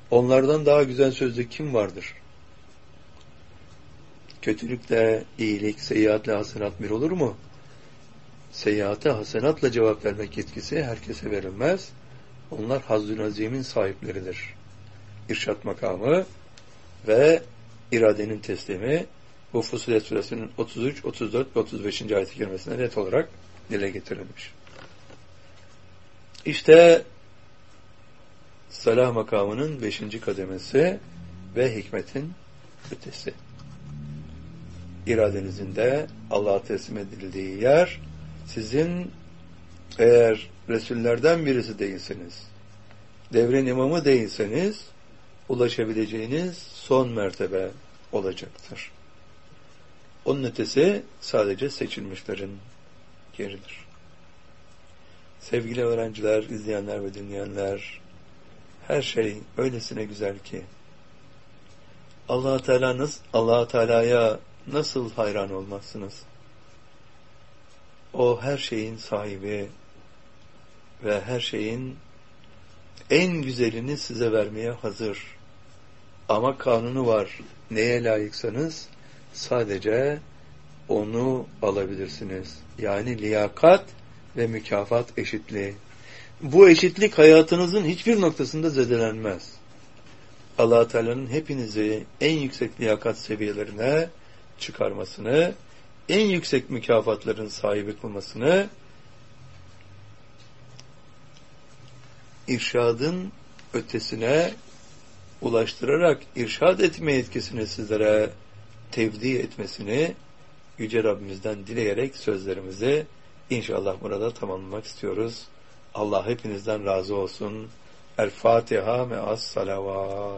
Onlardan daha güzel sözde kim vardır? Kötülükle iyilik, seyyiatle hasenat bir olur mu? Seyyiate hasenatla cevap vermek yetkisi herkese verilmez. Onlar Hazzun Azim'in sahipleridir. İrşad makamı ve iradenin teslimi bu Fussilet Suresinin 33, 34 ve 35. ayet-i kerimesine net olarak dile getirilmiş. İşte salah makamının 5. kademesi ve hikmetin ötesi. İradenizin de Allah'a teslim edildiği yer, sizin eğer Resullerden birisi değilseniz, devrin imamı değilseniz, ulaşabileceğiniz son mertebe olacaktır. Onun ötesi sadece seçilmişlerin yeridir. Sevgili öğrenciler, izleyenler ve dinleyenler, her şey öylesine güzel ki, Allah Teala'ya nasıl hayran olmazsınız? O her şeyin sahibi ve her şeyin en güzelini size vermeye hazır. Ama kanunu var. Neye layıksanız sadece onu alabilirsiniz. Yani liyakat ve mükafat eşitliği. Bu eşitlik hayatınızın hiçbir noktasında zedelenmez. Allah Teala'nın hepinizi en yüksek liyakat seviyelerine çıkarmasını, en yüksek mükafatların sahibi kılmasını, irşadın ötesine ulaştırarak irşad etme yetkisini sizlere tevdi etmesini Yüce Rabbimizden dileyerek sözlerimizi inşallah burada tamamlamak istiyoruz. Allah hepinizden razı olsun. El Fatiha me'as salavat.